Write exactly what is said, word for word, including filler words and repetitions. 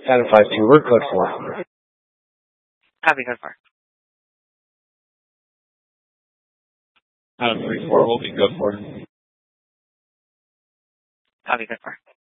Adam five two, we're code four. Copy, code four. Adam three four, we'll be code four. Copy, code four.